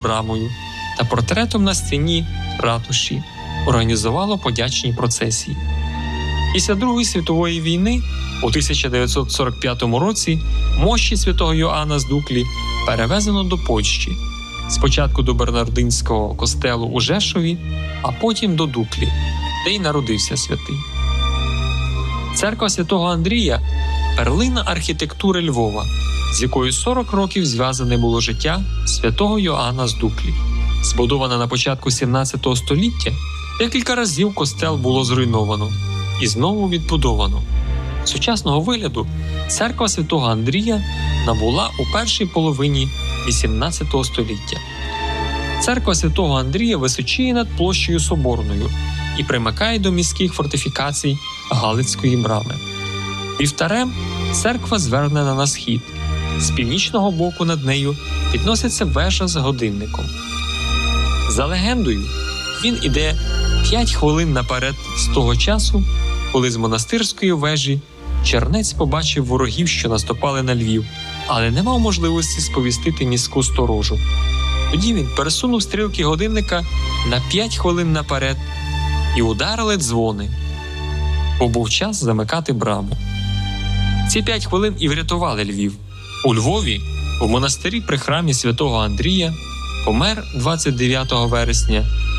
брамою та портретом на стіні ратуші, організувало подячні процесії. Після Другої світової війни у 1945 році мощі святого Йоанна з Дуклі перевезено до Польщі, спочатку до Бернардинського костелу у Жешові, а потім до Дуклі, де й народився святий. Церква святого Андрія – перлина архітектури Львова, з якою 40 років зв'язане було життя святого Йоанна з Дуклі. Збудована на початку 17 століття, декілька разів костел було зруйновано і знову відбудовано. Сучасного вигляду церква святого Андрія набула у першій половині 18 століття. Церква святого Андрія височіє над площею Соборною і примикає до міських фортифікацій Галицької брами. Вівтарем церква звернена на схід. З північного боку над нею підноситься вежа з годинником. За легендою, він іде 5 хвилин наперед з того часу, коли з монастирської вежі чернець побачив ворогів, що наступали на Львів, але не мав можливості сповістити міську сторожу. Тоді він пересунув стрілки годинника на 5 хвилин наперед і ударили дзвони, бо був час замикати браму. Ці 5 хвилин і врятували Львів. У Львові, в монастирі при храмі святого Андрія, помер 29 вересня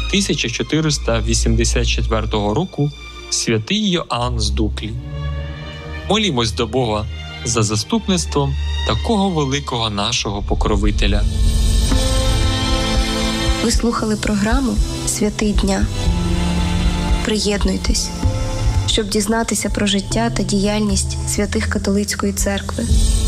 1484 року святий Йоанн з Дуклі. Молімось до Бога за заступництвом такого великого нашого покровителя. Ви слухали програму «Святий дня». Приєднуйтесь, щоб дізнатися про життя та діяльність святих католицької церкви.